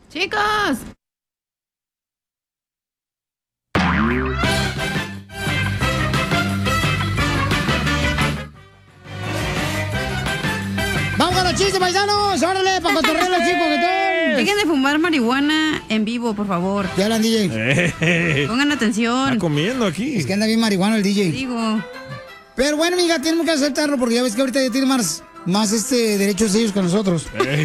Chicos. ¡Vamos con los chistes, paisanos! ¡Órale, para cotorrear los chicos que están! Dejen de fumar marihuana en vivo, por favor. ¿Qué hablan, DJ? Pongan atención. Está comiendo aquí. Es que anda bien marihuano el DJ. Digo. Pero bueno, amiga, tenemos que aceptarlo porque ya ves que ahorita ya tiene más derechos ellos que nosotros.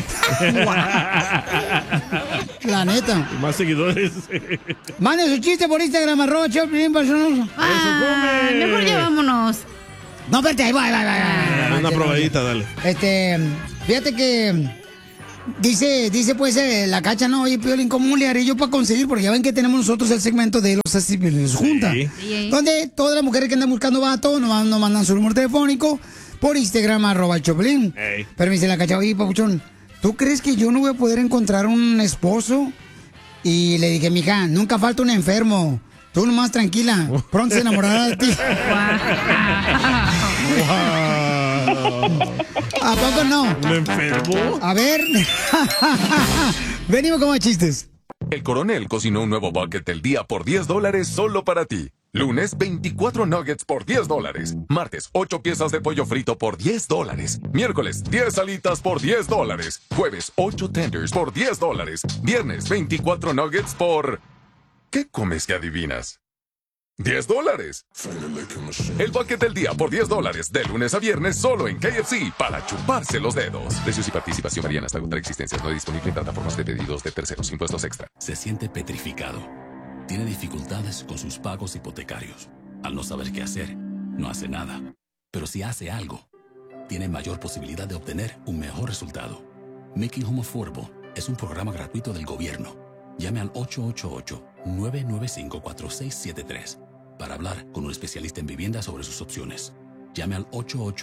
La neta. Y más seguidores. Mande su chiste por Instagram, @Choplin, personas. Mejor ya vámonos. No, espérate, ahí va. Una probadita, dale. Fíjate que dice pues la Cacha, no, oye, Piolín, ¿cómo le haré yo para conseguir? Porque ya ven que tenemos nosotros el segmento de los Asesinos Junta. Sí. Donde todas las mujeres que andan buscando vato nos mandan su número telefónico por Instagram, @Choplin. Pero me dice la Cacha, oye, papuchón, ¿tú crees que yo no voy a poder encontrar un esposo? Y le dije, mija, nunca falta un enfermo. Tú nomás tranquila, pronto se enamorará de ti. ¿A poco no? ¿Me enfermo? A ver. Venimos con más chistes. El Coronel cocinó un nuevo bucket del día por $10 solo para ti. Lunes, 24 nuggets por $10. Martes, 8 piezas de pollo frito por $10. Miércoles, 10 alitas por $10. Jueves, 8 tenders por $10. Viernes, 24 nuggets por... ¿Qué comes que adivinas? $10. El bucket del día por $10. De lunes a viernes solo en KFC para chuparse los dedos. Precios y participación varían hasta agotar existencias. No disponible en plataformas de pedidos de terceros. Impuestos extra. Se siente petrificado. Tiene dificultades con sus pagos hipotecarios. Al no saber qué hacer, no hace nada. Pero si hace algo, tiene mayor posibilidad de obtener un mejor resultado. Making Home Affordable es un programa gratuito del gobierno. Llame al 888-995-4673 para hablar con un especialista en vivienda sobre sus opciones. Llame al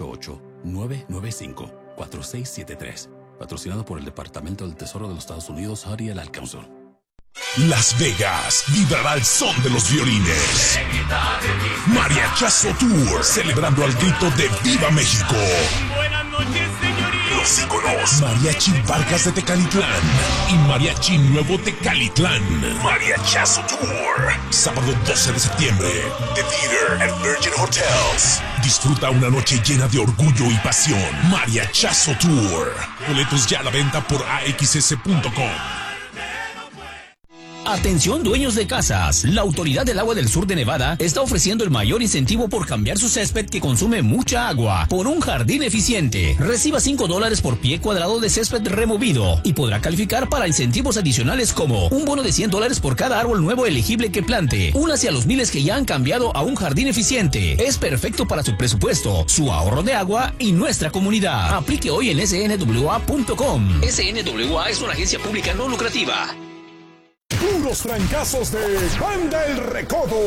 888-995-4673. Patrocinado por el Departamento del Tesoro de los Estados Unidos, Harry el Ad Council. Las Vegas vibrará al son de los violines. Mariachazo Tour, celebrando al grito de ¡Viva México! Buenas noches, señorita. Los íconos Mariachi Vargas de Tecalitlán y Mariachi Nuevo Tecalitlán. Mariachazo Tour, sábado 12 de septiembre, The Theater at Virgin Hotels. Disfruta una noche llena de orgullo y pasión. Mariachazo Tour. Boletos ya a la venta por axs.com. Atención dueños de casas, la Autoridad del Agua del Sur de Nevada está ofreciendo el mayor incentivo por cambiar su césped que consume mucha agua por un jardín eficiente. Reciba $5 por pie cuadrado de césped removido y podrá calificar para incentivos adicionales como un bono de $100 por cada árbol nuevo elegible que plante. Únase a los miles que ya han cambiado a un jardín eficiente. Es perfecto para su presupuesto, su ahorro de agua y nuestra comunidad. Aplique hoy en snwa.com. SNWA es una agencia pública no lucrativa. Puros fracasos de Banda El Recodo.